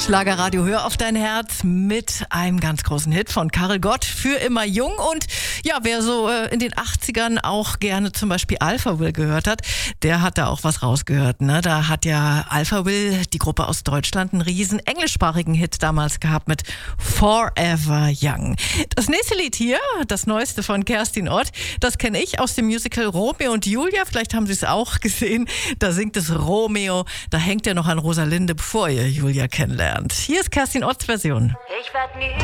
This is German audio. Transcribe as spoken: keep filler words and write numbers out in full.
Schlagerradio, hör auf dein Herz mit einem ganz großen Hit von Karel Gott, Für immer jung. Und ja, wer so äh, in den achtzigern auch gerne zum Beispiel Alphaville gehört hat, der hat da auch was rausgehört. Ne? Da hat ja Alphaville, die Gruppe aus Deutschland, einen riesen englischsprachigen Hit damals gehabt mit Forever Young. Das nächste Lied hier, das neueste von Kerstin Ott, das kenne ich aus dem Musical Romeo und Julia. Vielleicht haben Sie es auch gesehen. Da singt es Romeo, da hängt er noch an Rosalinde, bevor ihr Julia kennenlernt. Hier ist Kerstin Otts Version. Ich werd nie